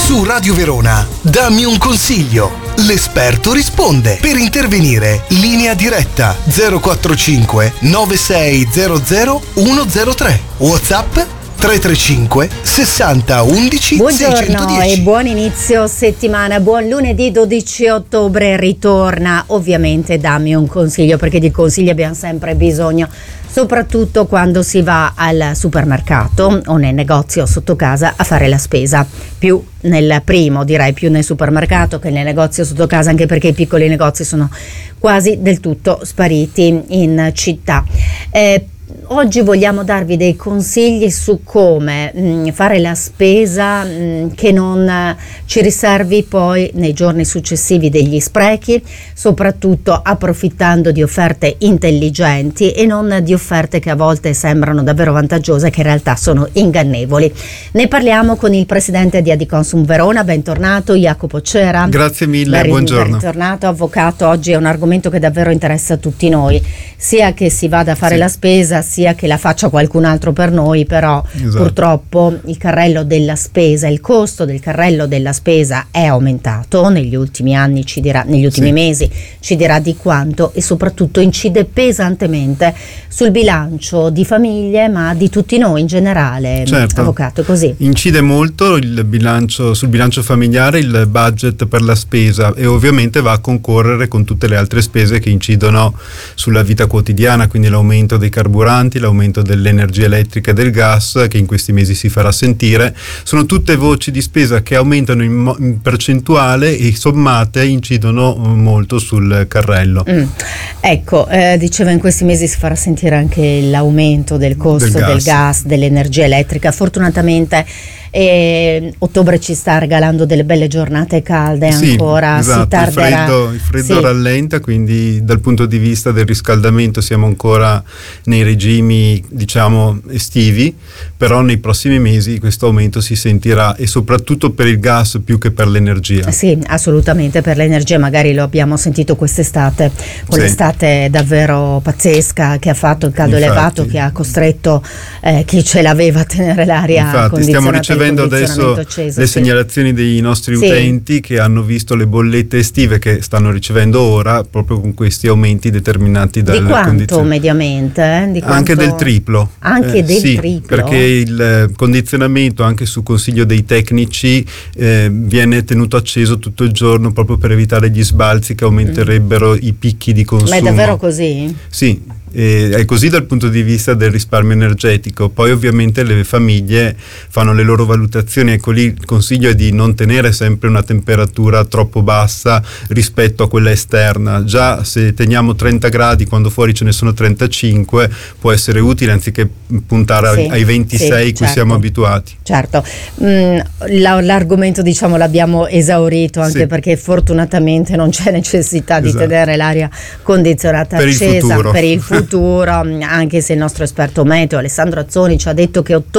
Su Radio Verona, dammi un consiglio. L'esperto risponde. Per intervenire, linea diretta 045 9600 103. WhatsApp 335 60 11 Buongiorno 610. e buon inizio settimana, buon lunedì 12 ottobre. Ritorna ovviamente Dammi un consiglio, perché di consigli abbiamo sempre bisogno, soprattutto quando si va al supermercato o nel negozio sotto casa a fare la spesa, più nel primo, direi più nel supermercato che nel negozio sotto casa, anche perché i piccoli negozi sono quasi del tutto spariti in città. Oggi vogliamo darvi dei consigli su come fare la spesa che non ci riservi poi nei giorni successivi degli sprechi, soprattutto approfittando di offerte intelligenti e non di offerte che a volte sembrano davvero vantaggiose, che in realtà sono ingannevoli. Ne parliamo con il presidente di Adiconsum Verona. Bentornato Jacopo Cera. Grazie mille, buongiorno. Bentornato avvocato. Oggi è un argomento che davvero interessa a tutti noi, sia che si vada a fare la spesa sia che la faccia qualcun altro per noi, però purtroppo il carrello della spesa, il costo del carrello della spesa è aumentato negli ultimi anni, negli ultimi mesi ci dirà di quanto, e soprattutto incide pesantemente sul bilancio di famiglie, ma di tutti noi in generale. Certo. Avvocato, così incide molto sul bilancio familiare, il budget per la spesa, e ovviamente va a concorrere con tutte le altre spese che incidono sulla vita quotidiana, quindi l'aumento dei carburanti, l'aumento dell'energia elettrica e del gas, che in questi mesi si farà sentire. Sono tutte voci di spesa che aumentano in percentuale e sommate incidono molto sul carrello. Ecco, dicevo, in questi mesi si farà sentire anche l'aumento del costo del gas, dell'energia elettrica. Fortunatamente ottobre ci sta regalando delle belle giornate calde, ancora si tarderà. Il freddo rallenta, quindi dal punto di vista del riscaldamento siamo ancora nei regimi, diciamo, estivi, però nei prossimi mesi questo aumento si sentirà, e soprattutto per il gas più che per l'energia. Sì, assolutamente, per l'energia magari lo abbiamo sentito quest'estate, con l'estate davvero pazzesca che ha fatto, il caldo elevato che ha costretto chi ce l'aveva a tenere l'aria condizionata. Stiamo ricevendo adesso le segnalazioni dei nostri utenti che hanno visto le bollette estive che stanno ricevendo ora, proprio con questi aumenti determinati dalle condizioni. Di quanto mediamente? Anche del triplo. Anche del triplo? Perché il condizionamento, anche su consiglio dei tecnici, viene tenuto acceso tutto il giorno proprio per evitare gli sbalzi che aumenterebbero i picchi di consumo. Ma è davvero così? Sì. È così dal punto di vista del risparmio energetico. Poi ovviamente le famiglie fanno le loro valutazioni, ecco lì il consiglio è di non tenere sempre una temperatura troppo bassa rispetto a quella esterna. Già se teniamo 30 gradi quando fuori ce ne sono 35 può essere utile, anziché puntare ai 26 cui siamo abituati. Certo, l'argomento, diciamo, l'abbiamo esaurito, anche perché fortunatamente non c'è necessità di tenere l'aria condizionata accesa per il futuro, anche se il nostro esperto meteo Alessandro Azzoni ci ha detto che ottobre